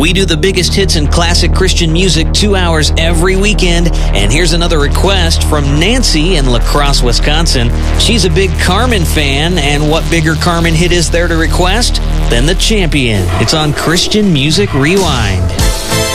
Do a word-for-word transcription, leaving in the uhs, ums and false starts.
We do the biggest hits in classic Christian music two hours every weekend. And here's another request from Nancy in La Crosse, Wisconsin. She's a big Carmen fan, and what bigger Carmen hit is there to request than The Champion? It's on Christian Music Rewind.